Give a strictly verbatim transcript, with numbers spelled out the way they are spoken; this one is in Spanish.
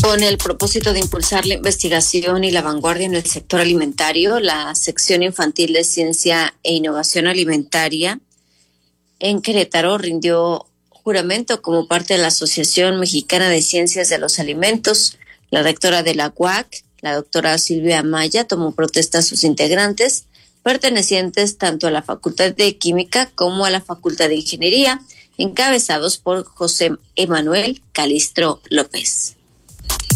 Con el propósito de impulsar la investigación y la vanguardia en el sector alimentario, la sección infantil de Ciencia e Innovación Alimentaria en Querétaro rindió juramento como parte de la Asociación Mexicana de Ciencias de los Alimentos. La rectora de la U A C, la doctora Silvia Maya, tomó protesta a sus integrantes, pertenecientes tanto a la Facultad de Química como a la Facultad de Ingeniería, encabezados por José Emanuel Calistro López.